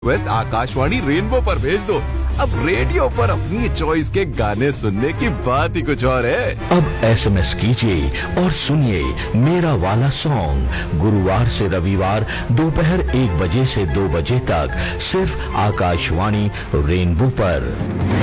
Waste Akashvani rainbow पर भेज दो। अब रेडियो पर अपनी चॉइस के गाने सुनने की बात ही कुछ और है। अब एसएमएस कीजिए और सुनिए मेरा वाला सॉन्ग गुरुवार से रविवार दोपहर 1 बजे से 2 बजे तक सिर्फ आकाशवाणी रेनबो पर।